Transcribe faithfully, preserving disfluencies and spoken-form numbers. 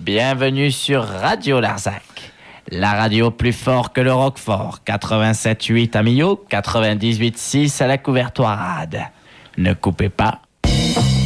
Bienvenue sur Radio Larzac, la radio plus fort que le Roquefort. quatre-vingt-sept virgule huit à Millau, quatre-vingt-dix-huit virgule six à la Couvertoirade. Ne coupez pas,